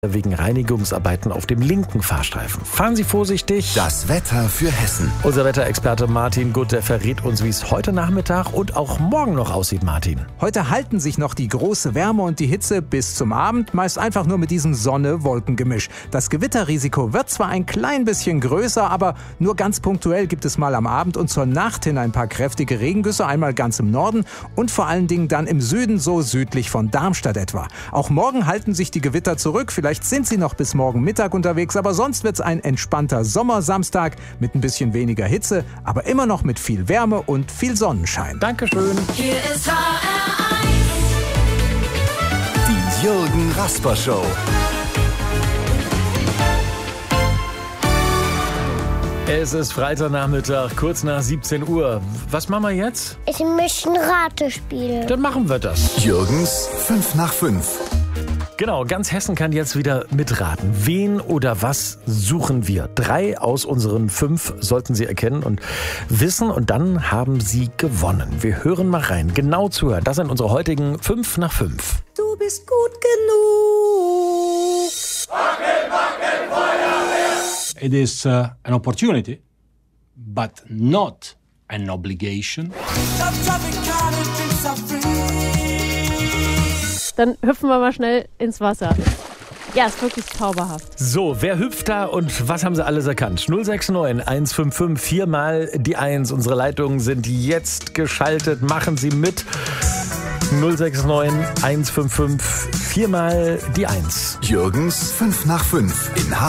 wegen Reinigungsarbeiten auf dem linken Fahrstreifen. Fahren Sie vorsichtig. Das Wetter für Hessen. Unser Wetterexperte Martin Gutt, der verrät uns, wie es heute Nachmittag und auch morgen noch aussieht, Martin. Heute halten sich noch die große Wärme und die Hitze bis zum Abend, meist einfach nur mit diesem Sonne-Wolken-Gemisch. Das Gewitterrisiko wird zwar ein klein bisschen größer, aber nur ganz punktuell gibt es mal am Abend und zur Nacht hin ein paar kräftige Regengüsse, einmal ganz im Norden und vor allen Dingen dann im Süden, so südlich von Darmstadt etwa. Auch morgen halten sich die Gewitter zurück, vielleicht sind sie noch bis morgen Mittag unterwegs, aber sonst wird es ein entspannter Sommersamstag mit ein bisschen weniger Hitze, aber immer noch mit viel Wärme und viel Sonnenschein. Dankeschön. Hier ist HR1. Die Jürgen Rasper Show. Es ist Freitagnachmittag, kurz nach 17 Uhr. Was machen wir jetzt? Ich möchte ein Ratespiel. Dann machen wir das. Jürgens 5 nach 5. Genau, ganz Hessen kann jetzt wieder mitraten. Wen oder was suchen wir? 3 aus unseren 5 sollten Sie erkennen und wissen und dann haben Sie gewonnen. Wir hören mal rein. Genau zuhören. Das sind unsere heutigen 5 nach 5. Du bist gut genug. It is an opportunity, but not an obligation. Dann hüpfen wir mal schnell ins Wasser. Ja, ist wirklich zauberhaft. So, wer hüpft da und was haben Sie alles erkannt? 069 155 4 mal die 1. Unsere Leitungen sind jetzt geschaltet. Machen Sie mit. 069 155 4 mal die 1. Jürgens 5 nach 5 in